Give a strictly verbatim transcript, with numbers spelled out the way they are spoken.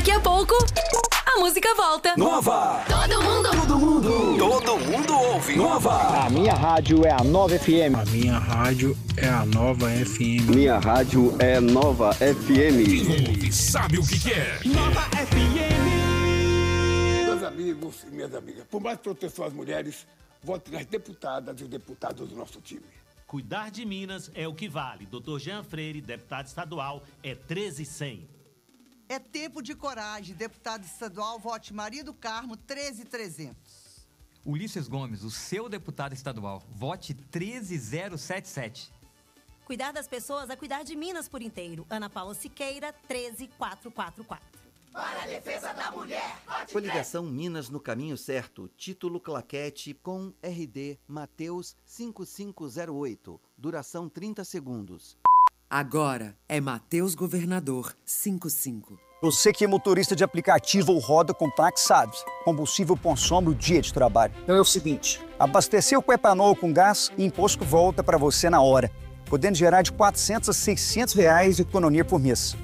Daqui a pouco, a música volta. Nova! Todo mundo! Todo mundo! Todo mundo ouve! Nova! A minha rádio é a Nova F M. A minha rádio é a Nova F M. Minha rádio é Nova F M. Quem ouve sabe o que quer. Nova F M. Meus amigos e minhas amigas, por mais proteção às mulheres, vote nas deputadas e os deputados do nosso time. Cuidar de Minas é o que vale. doutor Jean Freire, deputado estadual, é treze cem. É tempo de coragem. Deputado estadual, vote Maria do Carmo, treze trezentos. Ulisses Gomes, o seu deputado estadual, vote treze zero sete sete. Cuidar das pessoas é cuidar de Minas por inteiro. Ana Paula Siqueira, treze quatrocentos e quarenta e quatro. Para a defesa da mulher. Coligação Minas no Caminho Certo. Título Claquete com R D Mateus cinco cinco zero oito. Duração trinta segundos. Agora é Mateus Governador cinquenta e cinco. Você que é motorista de aplicativo ou roda com táxi sabe, combustível consome o dia de trabalho. Então é o seguinte, abastecer com etanol com gás e imposto volta para você na hora, podendo gerar de quatrocentos a seiscentos reais de economia por mês.